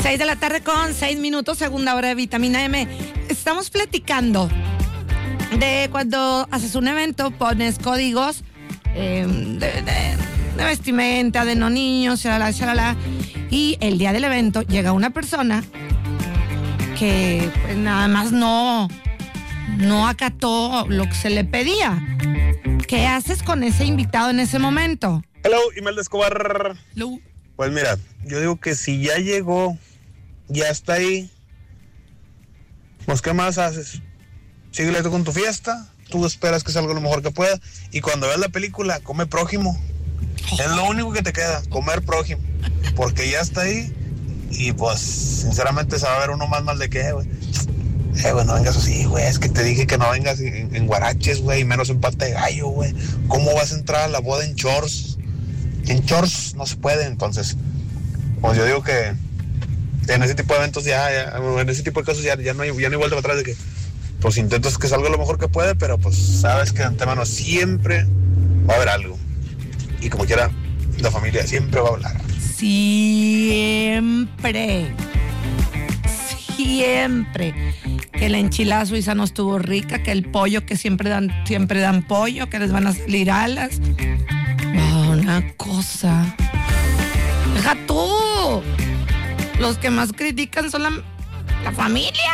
6:06 segunda hora de Vitamina M. Estamos platicando de cuando haces un evento, pones códigos de vestimenta, de no niños, shalala, y el día del evento llega una persona que pues, nada más no acató lo que se le pedía. ¿Qué haces con ese invitado en ese momento? Hello, Imelda Escobar. Hello. Pues mira, yo digo que si ya llegó, ya está ahí, pues ¿qué más haces? Síguele tú con tu fiesta, tú esperas que salga lo mejor que pueda, y cuando veas la película, come prójimo. Es lo único que te queda, comer prójimo, porque ya está ahí, y pues sinceramente se va a ver uno más mal de qué, güey. Güey, no vengas así, güey, es que te dije que no vengas en guaraches, güey, y menos en pata de gallo, güey. ¿Cómo vas a entrar a la boda en shorts? En shorts no se puede, entonces, pues yo digo que en ese tipo de eventos en ese tipo de casos ya no hay vuelta para atrás, de que pues intentas que salga lo mejor que puede, pero pues sabes que de antemano siempre va a haber algo, y como quiera la familia siempre va a hablar. Siempre que la enchilada suiza no estuvo rica, que el pollo que siempre dan pollo, que les van a salir alas. Una cosa. Deja tú. Los que más critican son la familia.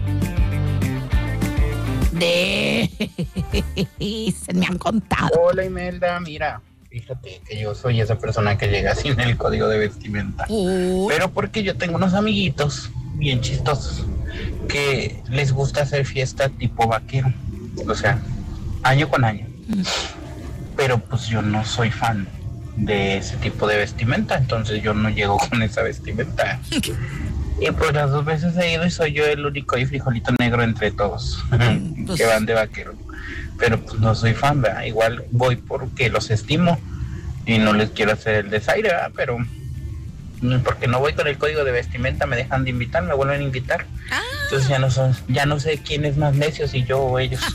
Se me han contado. Hola, Imelda, mira, fíjate que yo soy esa persona que llega sin el código de vestimenta. Pero porque yo tengo unos amiguitos bien chistosos que les gusta hacer fiesta tipo vaquero, o sea, año con año. Pero pues yo no soy fan de ese tipo de vestimenta, entonces yo no llego con esa vestimenta. Y pues las 2 veces he ido y soy yo el único y frijolito negro entre todos que van de vaquero. Pero pues no soy fan, ¿verdad? Igual voy porque los estimo y no les quiero hacer el desaire, ¿verdad? Pero porque no voy con el código de vestimenta, me dejan de invitar, me vuelven a invitar. Entonces ya no sé quién es más necio, si yo o ellos.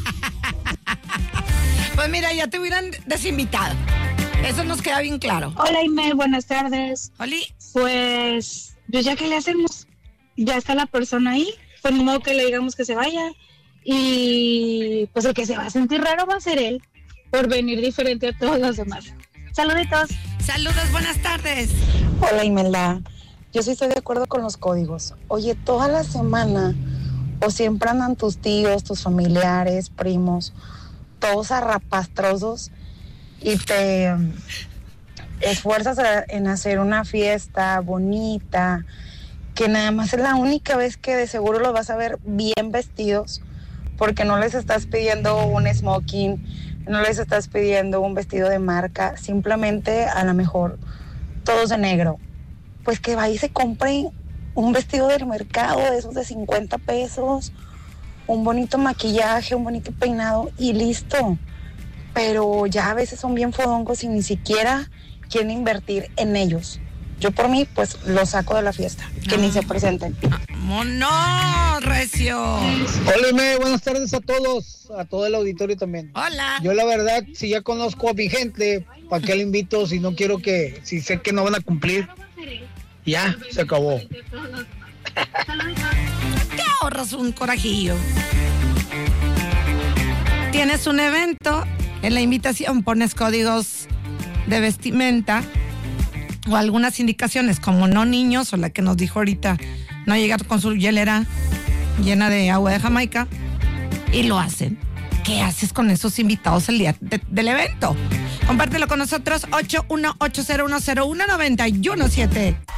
Pues mira, ya te hubieran desinvitado. Eso nos queda bien claro. Hola, Imel, buenas tardes. Oli. Pues ya que le hacemos, ya está la persona ahí, pues ni modo que le digamos que se vaya. Y pues el que se va a sentir raro va a ser él, por venir diferente a todos los demás. Saluditos. Saludos, buenas tardes. Hola, Imelda. Yo sí estoy de acuerdo con los códigos. Oye, toda la semana, o siempre andan tus tíos, tus familiares, primos, todos arrapastrosos, y te esfuerzas en hacer una fiesta bonita, que nada más es la única vez que de seguro los vas a ver bien vestidos, porque no les estás pidiendo un smoking, no les estás pidiendo un vestido de marca, simplemente a lo mejor todos de negro. Pues que vaya y se compre un vestido del mercado de esos de 50 pesos, un bonito maquillaje, un bonito peinado y listo. Pero ya a veces son bien fodongos y ni siquiera quieren invertir en ellos. Yo por mí, pues los saco de la fiesta, que ni se presenten. ¡No, recio! Hola, Ime, buenas tardes a todos, a todo el auditorio también. Hola. Yo la verdad, si ya conozco a mi gente, ¿para qué le invito si no quiero si sé que no van a cumplir? Ya, se acabó. Te ahorras un corajillo. Tienes un evento, en la invitación pones códigos de vestimenta o algunas indicaciones como no niños, o la que nos dijo ahorita, no llegar con su hielera llena de agua de Jamaica, y lo hacen. ¿Qué haces con esos invitados el día del evento? Compártelo con nosotros, 81801019117.